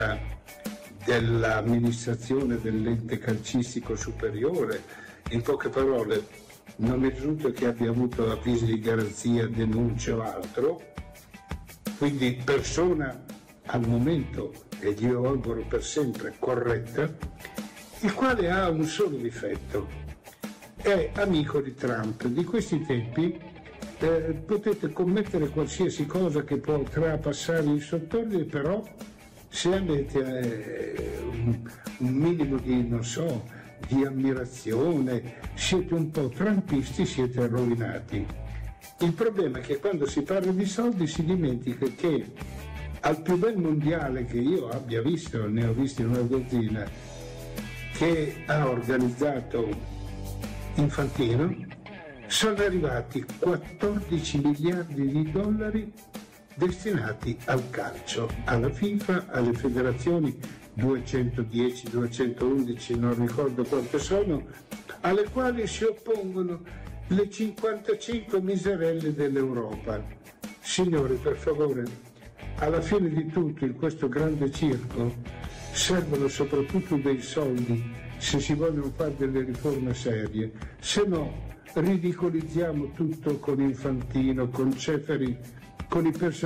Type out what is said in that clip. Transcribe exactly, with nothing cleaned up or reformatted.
dell'amministrazione dell'ente calcistico superiore. In poche parole, non mi risulta che abbia avuto avvisi di garanzia, denunce o altro, quindi persona al momento, e io auguro per sempre, corretta, il quale ha un solo difetto: è amico di Trump. Di questi tempi eh, potete commettere qualsiasi cosa che potrà passare in sottordine, però se avete eh, un, un minimo di, non so, di ammirazione, siete un po' trumpisti, siete rovinati. Il problema è che quando si parla di soldi si dimentica che al più bel mondiale che io abbia visto, ne ho visti una dozzina, che ha organizzato Infantino, sono arrivati quattordici miliardi di dollari destinati al calcio, alla FIFA, alle federazioni, duecentodieci, duecentoundici, non ricordo quante sono, alle quali si oppongono le cinquantacinque miserelle dell'Europa. Signori, per favore, alla fine di tutto, in questo grande circo, servono soprattutto dei soldi se si vogliono fare delle riforme serie, se no ridicolizziamo tutto con Infantino, con Ceferi, con i personaggi